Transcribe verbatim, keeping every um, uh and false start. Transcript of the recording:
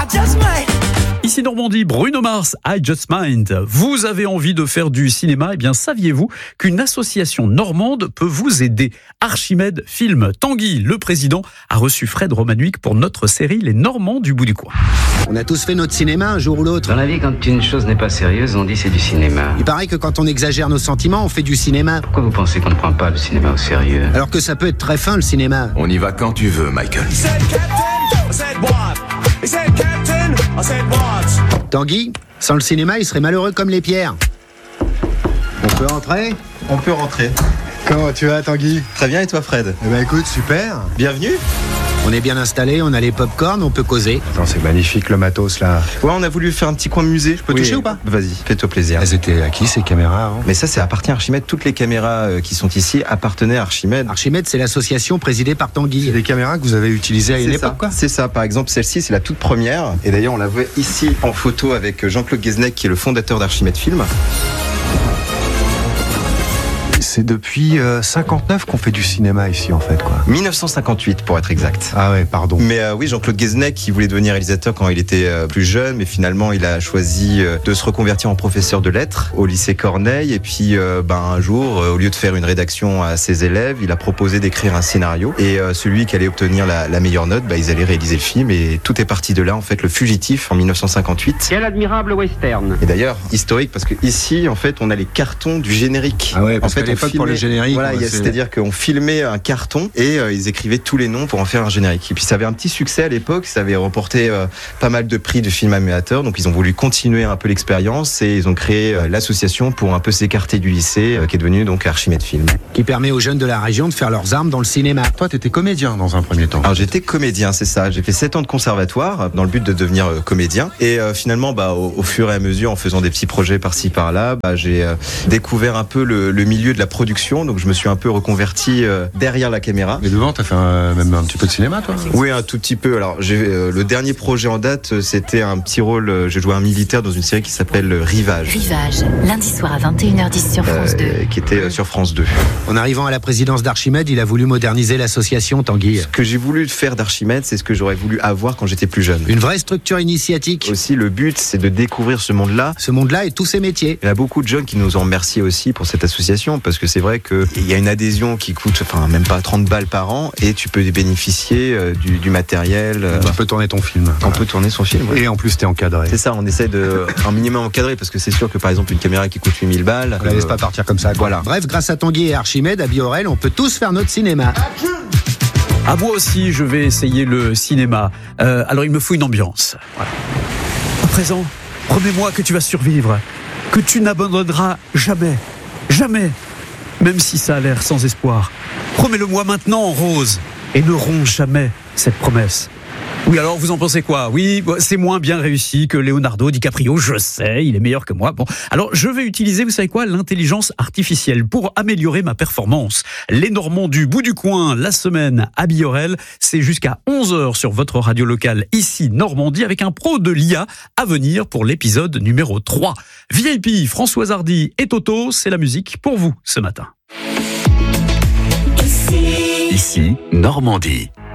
just might. Ici Normandie, Bruno Mars, I Just Mind. Vous avez envie de faire du cinéma? Eh bien, saviez-vous qu'une association normande peut vous aider? Archimède Film. Tanguy, le président, a reçu Fred Romanuik pour notre série Les Normands du bout du coin. On a tous fait notre cinéma un jour ou l'autre. Dans la vie, quand une chose n'est pas sérieuse, on dit c'est du cinéma. Il paraît que quand on exagère nos sentiments, on fait du cinéma. Pourquoi vous pensez qu'on ne prend pas le cinéma au sérieux? Alors que ça peut être très fin, le cinéma. On y va quand tu veux, Michael. He said, Captain, I said, what? He said, Captain, I said, what? Tanguy, sans le cinéma, il serait malheureux comme les pierres. On peut rentrer? On peut rentrer. Comment tu vas, Tanguy? Très bien, et toi, Fred? Eh ben écoute, super. Bienvenue. On est bien installé, on a les pop-corn, on peut causer. Attends, c'est magnifique le matos là. Ouais, on a voulu faire un petit coin musée. Je peux Oui. toucher ou pas? Vas-y, fais-toi plaisir. Elles étaient à qui ces caméras avant? Mais ça, ça appartient à Archimède. Toutes les caméras euh, qui sont ici appartenaient à Archimède. Archimède, c'est l'association présidée par Tanguy. C'est des caméras que vous avez utilisées à une C'est époque ça. quoi? C'est ça. Par exemple, celle-ci, c'est la toute première. Et d'ailleurs, on la voit ici en photo avec Jean-Claude Guesnec, qui est le fondateur d'Archimède Film. C'est depuis euh, cinquante-neuf qu'on fait du cinéma ici en fait quoi. dix-neuf cent cinquante-huit pour être exact. Ah ouais, pardon. Mais euh, oui, Jean-Claude Guesnec, il voulait devenir réalisateur quand il était euh, plus jeune, mais finalement il a choisi euh, de se reconvertir en professeur de lettres au lycée Corneille. Et puis euh, ben, un jour, euh, au lieu de faire une rédaction à ses élèves, il a proposé d'écrire un scénario. Et euh, celui qui allait obtenir la, la meilleure note, bah, ils allaient réaliser le film. Et tout est parti de là, en fait, Le Fugitif en dix-neuf cent cinquante-huit. Quel admirable western. Et d'ailleurs, historique, parce que ici, en fait, on a les cartons du générique. Ah ouais, parce en fait, qu'à l'époque, on pour le générique, Voilà, il y a- c'est- c'est-à-dire qu'on filmait un carton et euh, ils écrivaient tous les noms pour en faire un générique. Et puis ça avait un petit succès à l'époque, ça avait remporté euh, pas mal de prix de films amateurs. Donc ils ont voulu continuer un peu l'expérience et ils ont créé euh, l'association pour un peu s'écarter du lycée, euh, qui est devenu donc Archimède Film. Qui permet aux jeunes de la région de faire leurs armes dans le cinéma. Toi, t'étais comédien dans un premier temps. Alors j'étais comédien, c'est ça. J'ai fait sept ans de conservatoire dans le but de devenir euh, comédien. Et euh, finalement, bah, au, au fur et à mesure, en faisant des petits projets par-ci par-là, bah, j'ai euh, découvert un peu le, le milieu de la production. Donc je me suis un peu reconverti euh, derrière la caméra. Mais devant, t'as fait un- même un petit peu de cinéma toi? Oui, un tout petit peu. Alors, j'ai, euh, le dernier projet en date, euh, c'était un petit rôle. euh, J'ai joué un militaire dans une série qui s'appelle euh, Rivage, Rivage, lundi soir à vingt et une heures dix sur France deux. euh, qui était euh, sur France deux. En arrivant à la présidence d'Archimède, il a voulu moderniser l'association Tanguy. Ce que j'ai voulu faire d'Archimède, c'est ce que j'aurais voulu avoir quand j'étais plus jeune. Une vraie structure initiatique. Aussi, le but, c'est de découvrir ce monde-là. Ce monde-là et tous ses métiers. Il y a beaucoup de jeunes qui nous ont remerciés aussi pour cette association, parce que c'est vrai qu'il y a une adhésion qui coûte, enfin, même pas trente balles par an, et tu peux bénéficier euh, du, du matériel. euh, Tu peux tourner ton film. on peut tourner son film. ouais. Et en plus, t'es encadré. C'est ça, on essaie de un minimum encadrer, parce que c'est sûr que par exemple une caméra qui coûte huit mille balles. On la laisse euh, pas partir comme ça quoi. Voilà. Bref, grâce à Tanguy et Archimède, à Biorel, on peut tous faire notre cinéma. À moi aussi, je vais essayer le cinéma. Euh, alors, il me faut une ambiance. Voilà. À présent, promets-moi que tu vas survivre, que tu n'abandonneras jamais, jamais, même si ça a l'air sans espoir. Promets-le-moi maintenant en rose et ne ronge jamais cette promesse. Oui, alors vous en pensez quoi? Oui, c'est moins bien réussi que Leonardo DiCaprio, je sais, il est meilleur que moi. Bon, alors je vais utiliser, vous savez quoi, l'intelligence artificielle pour améliorer ma performance. Les Normands du bout du coin, la semaine à Biorel, c'est jusqu'à onze heures sur votre radio locale, ici Normandie, avec un pro de l'I A à venir pour l'épisode numéro trois. V I P, Françoise Hardy et Toto, c'est la musique pour vous ce matin. Ici, Ici, Normandie.